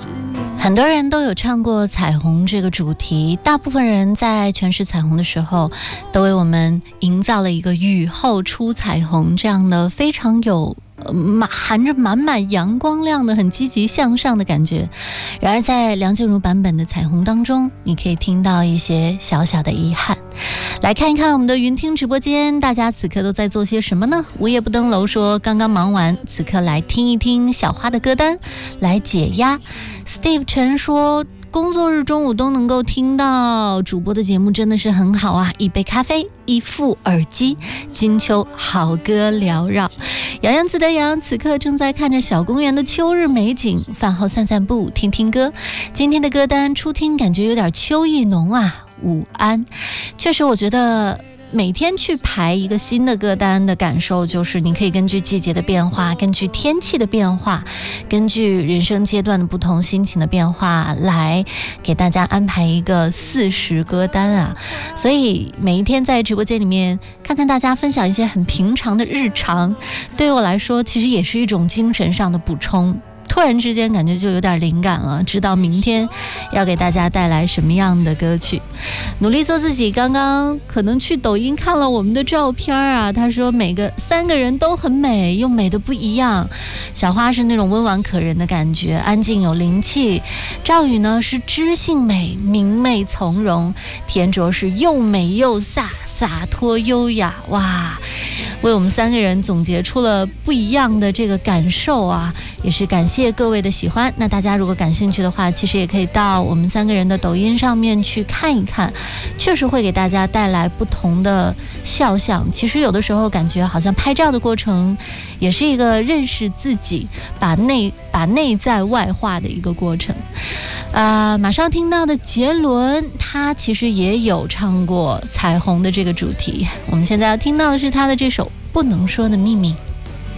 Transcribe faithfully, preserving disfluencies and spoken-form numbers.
很多人都有唱过彩虹这个主题，大部分人在诠释彩虹的时候都为我们营造了一个雨后出彩虹这样的非常有呃、含着满满阳光亮的很积极向上的感觉。然而在梁静茹版本的彩虹当中，你可以听到一些小小的遗憾。来看一看我们的云听直播间，大家此刻都在做些什么呢？无夜不登楼说刚刚忙完，此刻来听一听小花的歌单来解压。 Steve 陈说工作日中午都能够听到主播的节目，真的是很好啊！一杯咖啡，一副耳机，金秋好歌缭绕。洋洋自得洋此刻正在看着小公园的秋日美景，饭后散散步，听听歌。今天的歌单初听感觉有点秋意浓啊。午安，确实我觉得每天去排一个新的歌单的感受，就是你可以根据季节的变化，根据天气的变化，根据人生阶段的不同心情的变化，来给大家安排一个四时歌单啊。所以每一天在直播间里面看看大家分享一些很平常的日常，对于我来说其实也是一种精神上的补充。突然之间感觉就有点灵感了，知道明天要给大家带来什么样的歌曲。努力做自己刚刚可能去抖音看了我们的照片啊，他说每个三个人都很美，又美的不一样。小花是那种温婉可人的感觉，安静有灵气。赵宇呢是知性美，明媚从容。田卓是又美又飒，洒脱优雅。哇，为我们三个人总结出了不一样的这个感受啊，也是感谢各位的喜欢。那大家如果感兴趣的话，其实也可以到我们三个人的抖音上面去看一看，确实会给大家带来不同的肖像。其实有的时候感觉好像拍照的过程也是一个认识自己，把内把内在外化的一个过程。呃，马上听到的杰伦，他其实也有唱过彩虹的这个主题。我们现在要听到的是他的这首《不能说的秘密》。